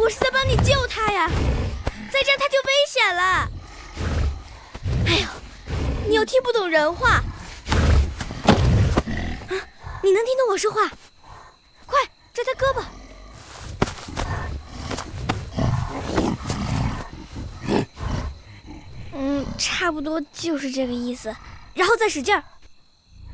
我是在帮你救他呀，再这样他就危险了。哎呦，你又听不懂人话啊！你能听懂我说话？快抓他胳膊！差不多就是这个意思，然后再使劲儿。